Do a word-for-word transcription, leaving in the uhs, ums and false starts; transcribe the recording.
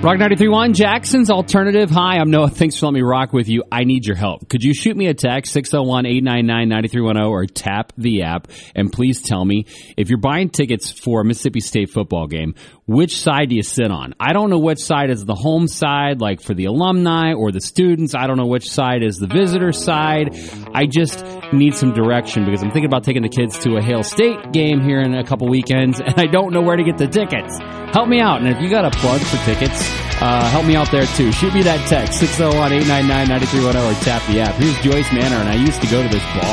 Rock ninety-three point one, Jackson's Alternative. Hi, I'm Noah. Thanks for letting me rock with you. I need your help. Could you shoot me a text, six oh one, eight nine nine, nine three one oh, or tap the app, and please tell me, if you're buying tickets for a Mississippi State football game, which side do you sit on? I don't know which side is the home side, like for the alumni or the students. I don't know which side is the visitor side. I just need some direction because I'm thinking about taking the kids to a Hail State game here in a couple weekends, and I don't know where to get the tickets. Help me out, and if you got a plug for tickets, uh, help me out there too. Shoot me that text, six oh one, eight nine nine, nine three one oh, or tap the app. Here's Joyce Manor, and I used to go to this bar.